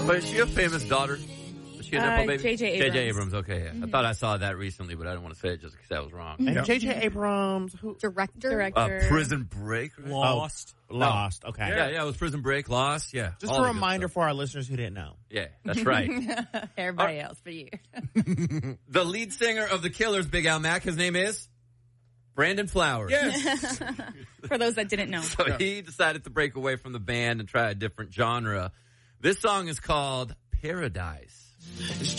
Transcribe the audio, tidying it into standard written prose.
But is she a famous daughter? Is she a Nepo baby? J.J. Abrams. J.J. Abrams, okay, yeah. I thought I saw that recently, but I didn't want to say it just because that was wrong. And J.J. Abrams, who? Director. Prison Break, right? Lost. Lost, okay. Yeah, it was Prison Break, Lost, yeah. Just a reminder for our listeners who didn't know. Yeah, that's right. Everybody else for you. The lead singer of The Killers, Big Al Mack, his name is Brandon Flowers. Yes. For those that didn't know. So he decided to break away from the band and try a different genre. This song is called Paradise.